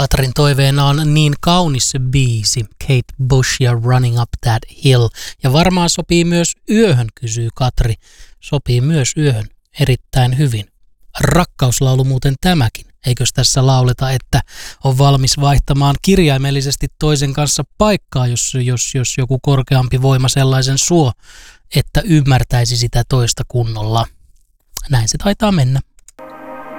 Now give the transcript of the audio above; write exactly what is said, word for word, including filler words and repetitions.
Katrin toiveena on Niin kaunis biisi, Kate Bush ja Running Up That Hill. Ja varmaan sopii myös yöhön, kysyy Katri. Sopii myös yöhön erittäin hyvin. Rakkauslaulu muuten tämäkin. Eikös tässä lauleta, että on valmis vaihtamaan kirjaimellisesti toisen kanssa paikkaa, jos, jos, jos joku korkeampi voima sellaisen suo, että ymmärtäisi sitä toista kunnolla. Näin se taitaa mennä.